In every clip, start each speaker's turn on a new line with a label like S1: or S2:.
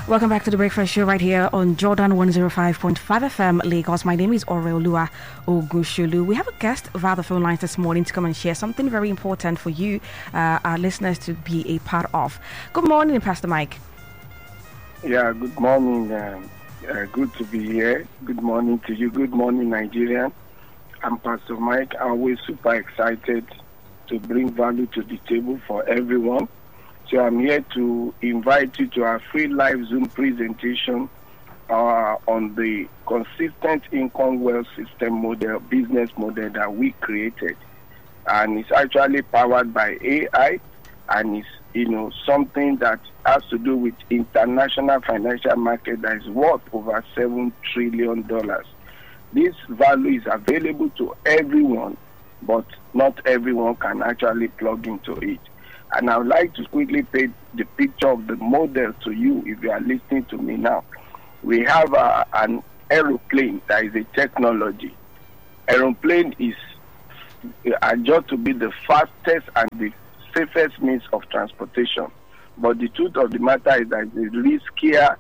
S1: Welcome back to the Breakfast Show right here on Jordan 105.5 FM Lagos. My name is Oreolua Ogushulu. We have a guest via the phone lines this morning to come and share something very important for you, our listeners, to be a part of. Good morning, Pastor Mike.
S2: Yeah, good morning. Good to be here. Good morning to you. Good morning, Nigeria. I'm Pastor Mike. I'm always super excited to bring value to the table for everyone. So I'm here to invite you to our free live Zoom presentation on the consistent income wealth system model, business model that we created. And it's actually powered by AI, and it's something that has to do with international financial market that is worth over $7 trillion. This value is available to everyone, but not everyone can actually plug into it. And I would like to quickly paint the picture of the model to you if you are listening to me now. We have an aeroplane that is a technology. Aeroplane is adjudged to be the fastest and the safest means of transportation. But the truth of the matter is that the riskiest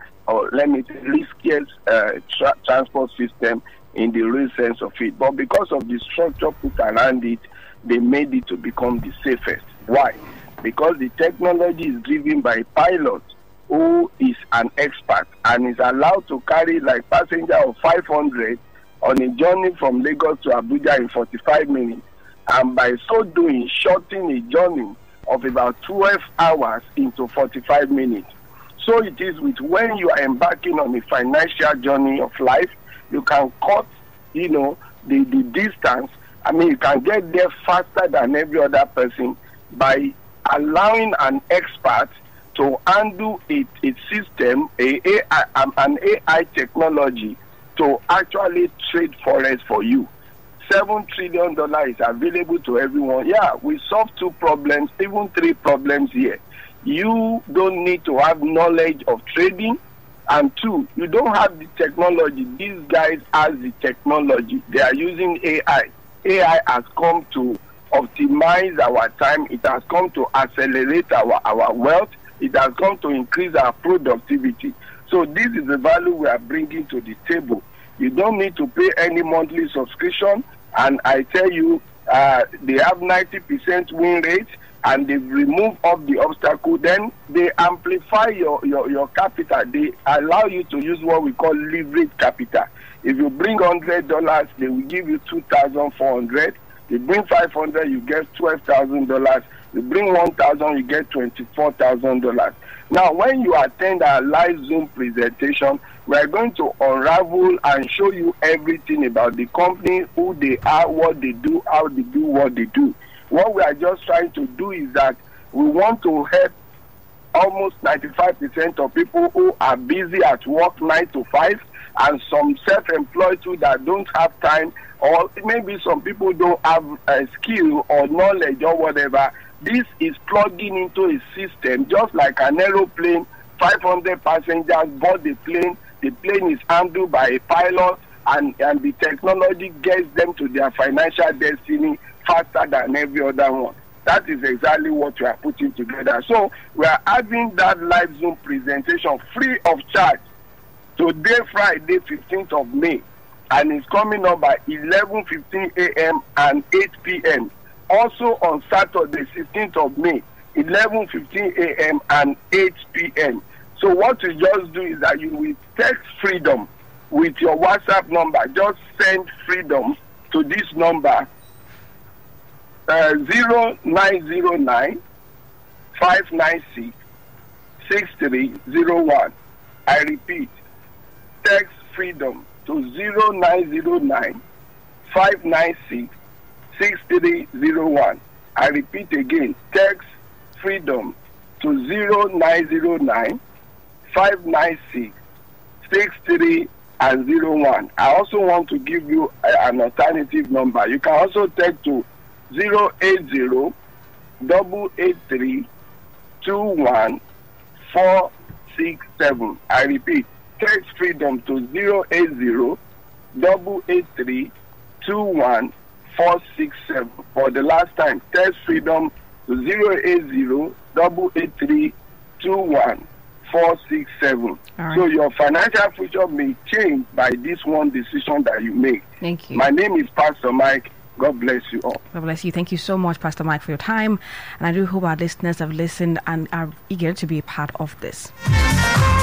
S2: transport system in the real sense of it. But because of the structure put around it, they made it to become the safest. Why? Because the technology is driven by a pilot who is an expert and is allowed to carry like passenger of 500 on a journey from Lagos to Abuja in 45 minutes. And by so doing, shortening a journey of about 12 hours into 45 minutes. So it is with when you are embarking on a financial journey of life, you can cut, the distance. I mean, you can get there faster than every other person by allowing an expert to handle a system, an AI technology to actually trade forex for you. $7 trillion is available to everyone. Yeah, we solved 2 problems, even 3 problems here. You don't need to have knowledge of trading. And 2, you don't have the technology. These guys have the technology. They are using AI. AI has come to optimize our time. It has come to accelerate our wealth. It has come to increase our productivity. So this is the value we are bringing to the table. You don't need to pay any monthly subscription. And I tell you, they have 90% win rate, and they remove all the obstacle. Then they amplify your capital. They allow you to use what we call leverage capital. If you bring $100, they will give you $2,400. You bring 500, you get $12,000. You bring 1,000, you get $24,000. Now, when you attend our live Zoom presentation, we are going to unravel and show you everything about the company, who they are, what they do, how they do what they do. What we are just trying to do is that we want to help almost 95% of people who are busy at work 9 to 5, and some self-employed too that don't have time, or maybe some people don't have a skill or knowledge or whatever. This is plugging into a system just like an aeroplane. 500 passengers board the plane. The plane is handled by a pilot, and the technology gets them to their financial destiny faster than every other one. That is exactly what we are putting together. So we are having that live Zoom presentation free of charge today, Friday, 15th of May. And it's coming up by 11:15 a.m. and 8 p.m. Also on Saturday, 16th of May, 11:15 a.m. and 8 p.m. So what you just do is that you will text freedom with your WhatsApp number. Just send freedom to this number, 0909 596 6301. I repeat, text freedom to 0909 596 6301. I repeat again, text freedom to 0909 596 6301. I also want to give you an alternative number. You can also text to 080 883 21467. I repeat, text freedom to 080 883 21467. For the last time, text freedom to 080 883 21467. 467.
S1: Right.
S2: So your financial future may change by this one decision that you make.
S1: Thank you.
S2: My name is Pastor Mike. God bless you all.
S1: God bless you. Thank you so much, Pastor Mike, for your time. And I do hope our listeners have listened and are eager to be a part of this.